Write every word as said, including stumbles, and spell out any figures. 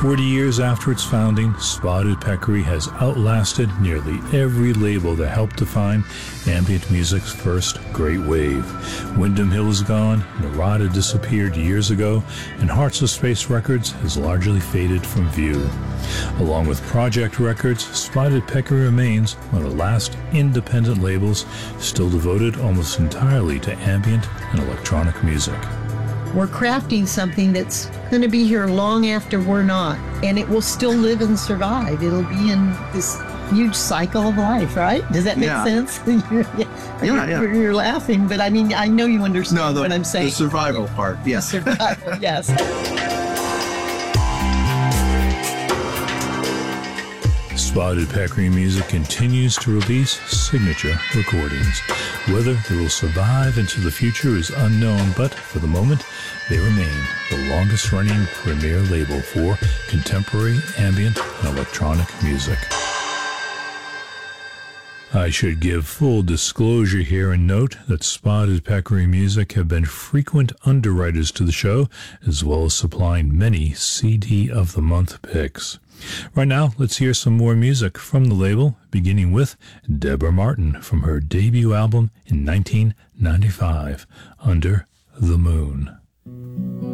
Forty years after its founding, Spotted Peccary has outlasted nearly every label that helped define ambient music's first great wave. Windham Hill is gone, Narada disappeared years ago, and Hearts of Space Records has largely faded from view. Along with Project Records, Spotted Peccary remains one of the last independent labels still devoted almost entirely to ambient and electronic music. We're crafting something that's going to be here long after we're not, and it will still live and survive. It'll be in this huge cycle of life, right? Does that make Yeah. sense? Yeah, yeah. You're, you're laughing, but I mean, I know you understand No, the, what I'm saying. the survival part, yes. Survival, yes. Spotted Peccary Music continues to release signature recordings. Whether they will survive into the future is unknown, but for the moment, they remain the longest-running premier label for contemporary, ambient, and electronic music. I should give full disclosure here and note that Spotted Peccary Music have been frequent underwriters to the show, as well as supplying many C D of the Month picks. Right now, let's hear some more music from the label, beginning with Deborah Martin from her debut album in nineteen ninety-five, Under the Moon.